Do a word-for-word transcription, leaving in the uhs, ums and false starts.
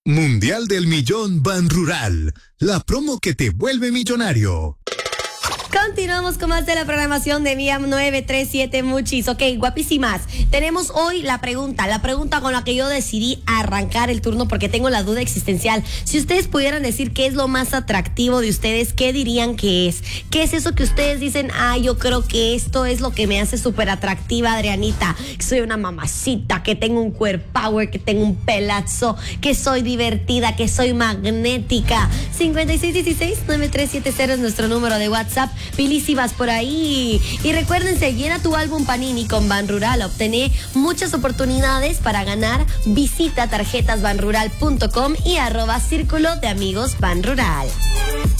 Mundial del Millón Ban Rural, la promo que te vuelve millonario. Continuamos con más de la programación de Vía nueve tres siete Muchis. Ok, guapísimas. Tenemos hoy la pregunta, la pregunta con la que yo decidí arrancar el turno porque tengo la duda existencial. Si ustedes pudieran decir qué es lo más atractivo de ustedes, ¿qué dirían que es? ¿Qué es eso que ustedes dicen? Ah, yo creo que esto es lo que me hace súper atractiva, Adrianita. Que soy una mamacita, que tengo un core power, que tengo un pelazo, que soy divertida, que soy magnética. cincuenta y seis dieciséis nueve tres siete cero es nuestro número de WhatsApp. Pilísimas por ahí. Y recuérdense, llena tu álbum Panini con Ban Rural. Obtené muchas oportunidades para ganar. Visita tarjetas ban rural punto com y arroba círculo de amigos Ban Rural.